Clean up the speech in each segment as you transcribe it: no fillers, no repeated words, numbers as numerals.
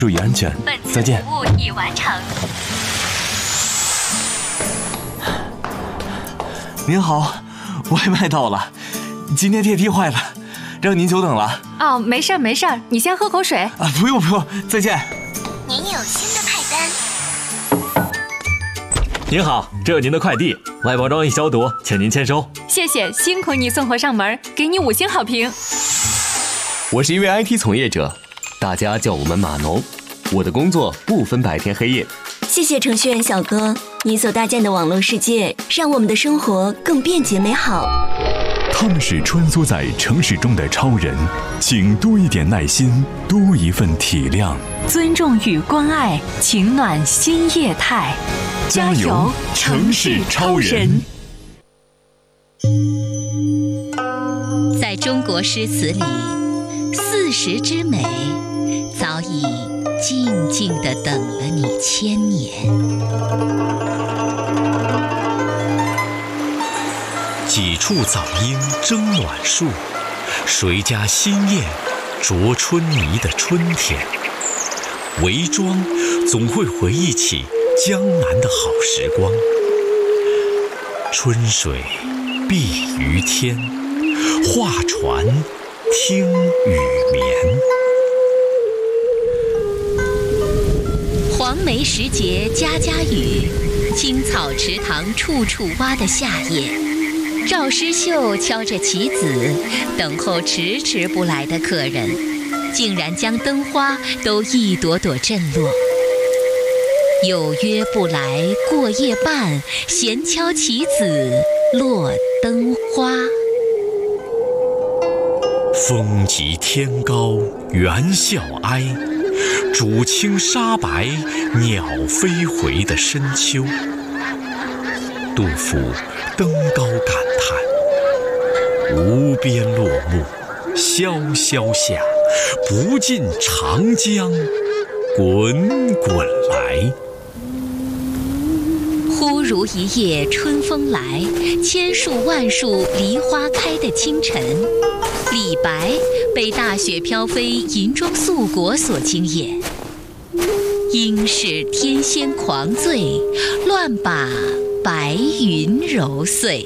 注意安全，再见。 服务已完成。 您好，外卖到了，今天电梯坏了，让您久等了。 哦，没事没事，你先喝口水。 啊，不用，再见。 您有新的派单。 您好，这是您的快递，外包装已消毒，请您签收。 谢谢，辛苦你送货上门，给你5星好评。 我是一位 IT 从业者，大家叫我们码农。我的工作不分白天黑夜。 谢谢程序员小哥，你所搭建的网络世界让我们的生活更便捷美好。 他们是穿梭在城市中的超人，请多一点耐心，多一份体谅， 尊重与关爱，情暖新业态。 加油，城市超人！ 在中国诗词里，40之美早已静静地等了你1000年。 几处早莺争暖树，谁家新燕啄春泥的春天。韦庄总会回忆起江南的好时光，春水碧于天，画船听雨眠。 黄梅时节家家雨，青草池塘处处蛙的夏夜，赵诗绣敲着棋子，等候迟迟不来的客人，竟然将灯花都一朵朵震落。有约不来过夜半，闲敲棋子落灯花。 风急天高猿啸哀，渚清沙白鸟飞回的深秋。杜甫登高感叹：无边落木萧萧下，不尽长江滚滚来。 忽如一夜春风来，千树万树梨花开的清晨，李白被大雪飘飞银装素裹所惊艳。应是天仙狂醉，乱把白云揉碎。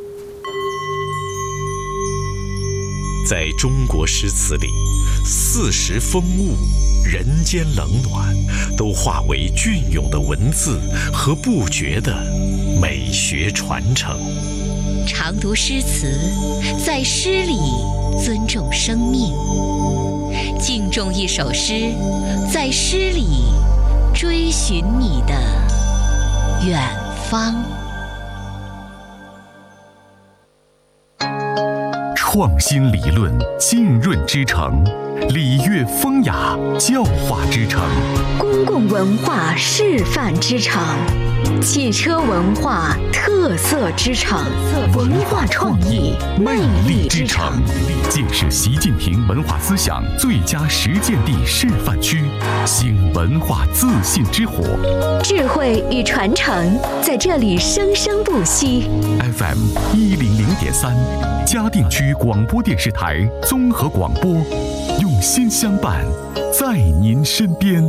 在中国诗词里，40风物、人间冷暖，都化为隽永的文字和不绝的美学传承。 常读诗词，在诗里尊重生命；敬重一首诗，在诗里追寻你的远方。 创新理论浸润之城，礼乐风雅教化之城， 公共文化示范之城，汽车文化特色之城，文化创意魅力之城。 建设习近平文化思想最佳实践地示范区，兴文化自信之火， 智慧与传承在这里生生不息。 FM 100.3，嘉定区广播电视台综合广播，用心相伴，在您身边。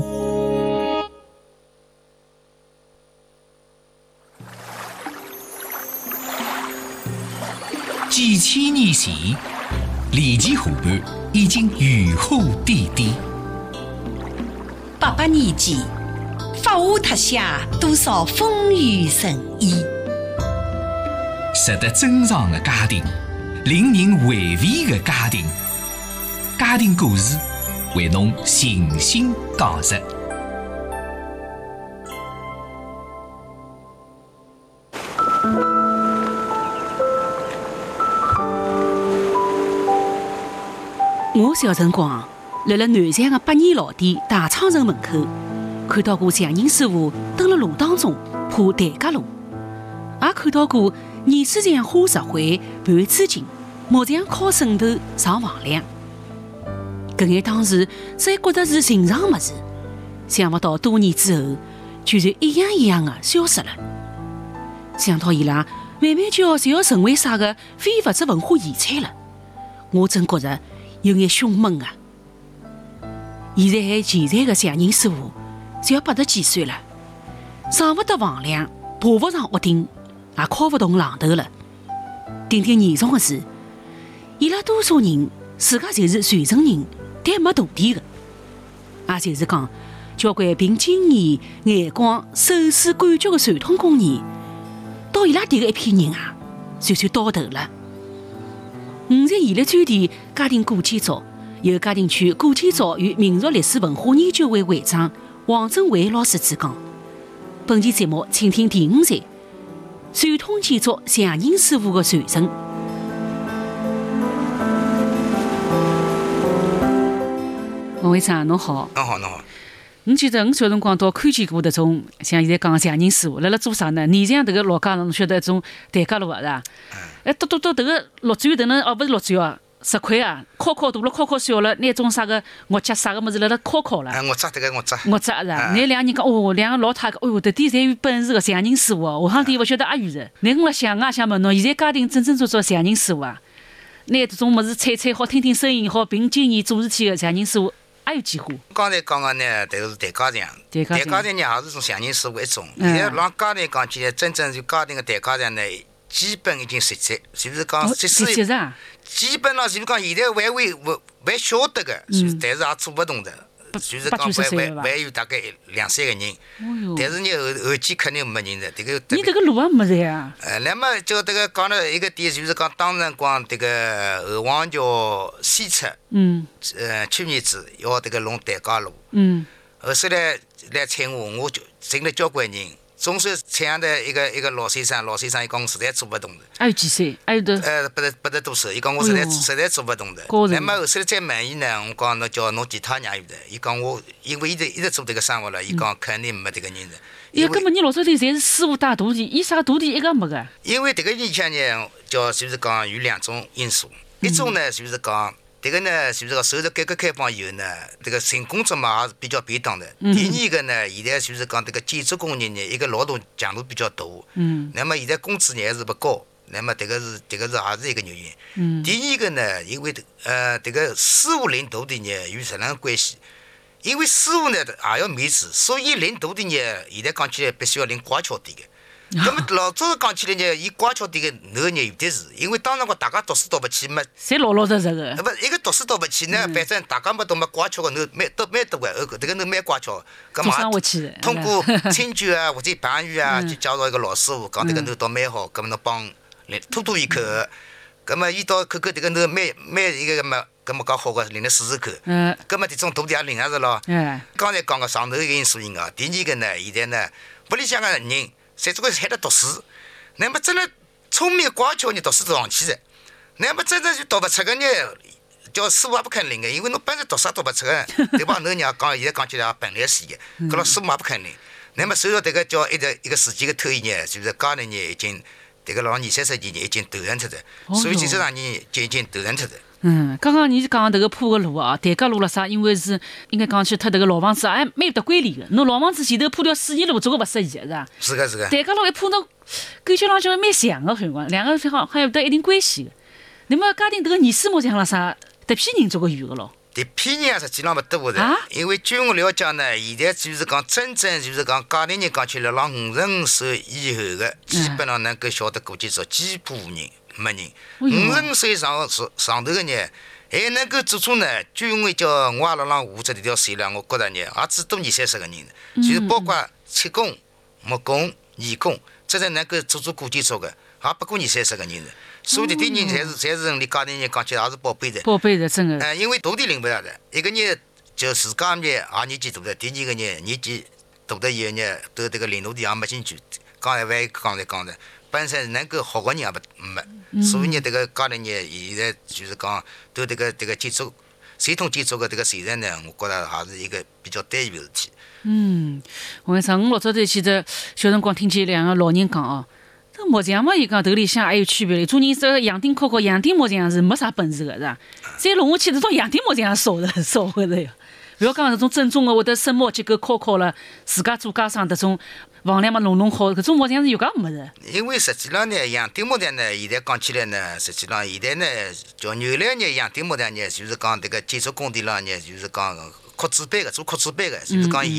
几千年前，离奇河畔已经如虎添地。 800年前，发华特下多少风雨人意。 值得珍藏的家庭，令人回味的家庭，家庭故事为侬尽心讲述。 我小辰光辣辣南翔的8年老店大昌城门口，看到过强人师傅蹲辣路当中铺台阶路，也看到过泥水匠花石灰盘珠金，木匠敲榫头上房梁。搿眼当时只还觉得是寻常物事，想不到多年之后，居然一样一样的消失了。想到伊拉慢慢就要成为啥个非物质文化遗产了，我真觉着有眼胸闷啊！ 现在还健在的祥宁师傅，只要80几岁了，上不得房梁，爬不上屋顶，也靠不动榔头了。顶点严重的是，伊拉多数人自家就是传承人，但没徒弟的，也就是讲，交关凭经验、眼光、手势感觉的传统工艺，到伊拉迭个一批人啊，算到头了。在现代专题嘉定古建筑，由嘉定区古建筑与民俗历史文化研究会会长王振伟老师主讲。本期节目，请听第5集：传统建筑祥宁师傅的传承。王会长，侬好。 侬好，侬好。 我记得我小辰光到看见过迭种，像现在讲祥宁师傅，辣做啥呢？你像迭个老家侬晓得一种台阶路啊，是吧？到迭个绿砖，迭能不是绿砖啊，石块啊，敲大了，敲小了，拿种啥个木脚啥个物事辣敲了。 木桩迭个木桩。 木桩是吧？那两个人讲哦，两个老太，哦哟，迭点侪有本事个祥宁师傅哦，下趟点勿晓得阿远着。那我辣想啊想问侬，现在嘉定真正做祥宁师傅啊，拿迭种物事踩好，听声音好，凭经验做事体个祥宁师傅。还有几户？ 刚才讲个呢，迭个是台阶匠，台阶匠呢也是从祥宁师傅一种。现在让嘉定讲起来，真正就嘉定个台阶匠呢，基本已经实际，就是讲即使基本上就是讲现在还晓得个，但是也做不动的。就是讲还有大概2-3个人，但是呢后期肯定没人的。这个你这个路也没在啊。 那么就这个讲了一个点，就是讲当辰光这个后王桥西侧，去年子要这个弄台阶路，后首来请我就请了交关人。总算请上的一个老先生，伊讲实在做不动的。 还有几岁？还有的 80多岁，伊讲我实在做不动的。那么后首再问伊呢，我讲侬叫侬其他人有的，伊讲我因为一直做这个生活了，伊讲肯定没这个人的。 根本你老早头侪是师傅带徒弟，伊啥徒弟一个没个。 因为这个里向呢，就是讲有2种因素，一种呢就是讲。这个呢，就是讲，随着改革开放以后呢，这个寻工作嘛也是比较便当的。第二个呢，现在就是讲这个建筑工人呢，一个劳动强度比较大。那么现在工资呢还是不高，那么这个是也是一个原因。第二个呢，因为这个师傅领徒弟呢有什样关系？因为师傅呢也要面子，所以领徒弟呢，现在讲起来必须要领乖巧点的。那么老早讲起来呢，伊乖巧点个那个呢有的是，因为当时光大家读书读不起嘛， 侪老实实个。 不，一个读书读不起呢，反正大家没读么乖巧个，蛮多个，这个侬蛮乖巧。 做生活去的。 通过亲眷啊或者朋友啊，去介绍一个老师傅，讲这个侬倒蛮好，搿么侬帮拖伊口，搿么伊到口这个侬蛮一个么，搿么讲好个领了40口，搿么这种徒弟也领下是咯。刚才讲个上头一个因素因啊，第二个呢，现在呢，屋里向个人。侪总归还得读书，那么真的聪明乖巧人读书都放弃的，那么真正就读不出个呢，叫师傅也不肯领的，因为侬本身读书读不出个，对吧？侬娘讲现在讲起来本来是的，搿老师傅也不肯领。那么随着这个叫一个时间的推移呢，就是嘉定呢已经这个老20-30年已经投人出的，所以建筑上人就已经投人出的。 刚刚你讲迭个铺个路啊，台阶路了啥？因为是应该讲去脱迭个老房子，还蛮有得规律个。侬老房子前头铺条水泥路，这个勿适宜个，是吧？ 是个是个。 台阶路一铺，侬感觉浪向蛮像个，反正两个好还有得一定关系个。那么嘉定迭个泥水木匠了啥，迭批人做个有个咯。 迭批人啊，实际上勿多的，因为据我了解呢，现在就是讲真正就是讲嘉定人讲起来，让50岁以后的，基本上能够晓得古建筑，几乎无人。没人，50岁上头个呢，还能够做出呢。据我叫我也老让画出这条线了，我觉着呢，也只多20-30个人，就是包括漆工、木工、泥工，这才能够做古建筑个，也不过20-30个人的。所以这点人侪是你嘉定人讲起来也是宝贝的。 宝贝的，真的。 因为徒弟领不了的，一个人就自家呢也年纪大的，第二个呢年纪大的以后呢，对这个领徒弟也没兴趣。刚才讲的。本身能够好个人也没，所以呢，这个嘉定呢，现在就是讲对这个建筑传统建筑的这个传承呢，我觉着还是一个比较单纯的事体。 我跟你说，我老早头记得小辰光听见2个老人讲哦，这木匠嘛，伊讲头里向还有区别的。做人这洋钉敲，洋钉木匠是没啥本事的，是吧？再弄下去，这种洋钉木匠少会的哟。不要讲这种正宗的，或者榫卯结构敲了，自家做家商这种。房梁嘛弄好，搿种木匠是有介没的。 因为实际上呢，洋钉木匠呢，现在讲起来呢，实际上现在呢，叫原来呢，洋钉木匠呢，就是讲这个建筑工地上呢，就是讲刻字版个，做刻字版个，就是讲